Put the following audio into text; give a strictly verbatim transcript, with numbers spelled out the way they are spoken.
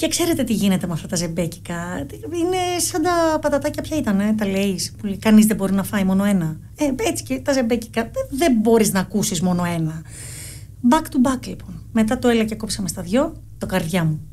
Και ξέρετε τι γίνεται με αυτά τα ζεμπέκικα. Είναι σαν τα πατατάκια, ποια ήταν, τα Λέις, που κανείς δεν μπορεί να φάει μόνο ένα. Ε, έτσι και τα ζεμπέκικα δεν μπορείς να ακούσεις μόνο ένα. Back to back λοιπόν. Μετά το έλα και κόψαμε στα δυο, το καρδιά μου.